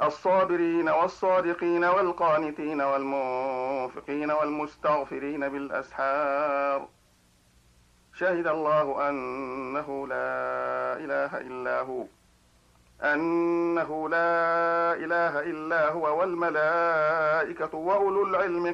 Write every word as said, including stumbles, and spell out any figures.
الصابرين والصادقين والقانتين والمنفقين والمستغفرين بالأسحار شهد الله أنه لا إله إلا هو أنه لا إله إلا هو والملائكة وأولو العلم